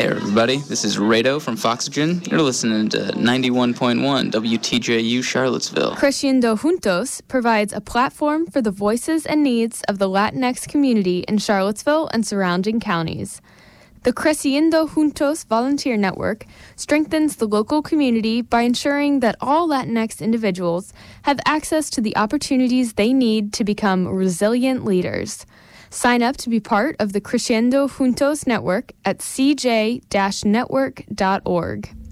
Hey everybody, this is Rado from Foxygen. You're listening to 91.1 WTJU Charlottesville. Creciendo Juntos provides a platform for the voices and needs of the Latinx community in Charlottesville and surrounding counties. The Creciendo Juntos Volunteer Network strengthens the local community by ensuring that all Latinx individuals have access to the opportunities they need to become resilient leaders. Sign up to be part of the Creciendo Juntos Network at cj-network.org.